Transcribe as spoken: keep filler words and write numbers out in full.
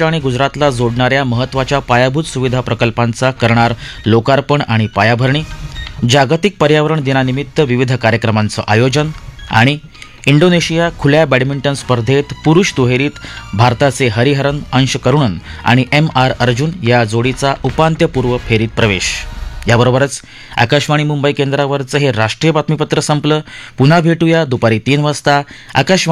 महाराष्ट्र आणि गुजरातला जोडणाऱ्या महत्त्वाच्या पायाभूत सुविधा प्रकल्पांचा करणार लोकार्पण आणि पायाभरणी, जागतिक पर्यावरण दिनानिमित्त विविध कार्यक्रमांचं आयोजन आणि इंडोनेशिया खुल्या बॅडमिंटन स्पर्धेत पुरुष दुहेरीत भारताचे हरिहरन अंश करुणन आणि एम आर अर्जुन या जोडीचा उपांत्यपूर्व फेरीत प्रवेश. याबरोबरच आकाशवाणी मुंबई केंद्रावरचं हे राष्ट्रीय बातमीपत्र संपलं. पुन्हा भेटूया दुपारी तीन वाजता. आकाशवाणी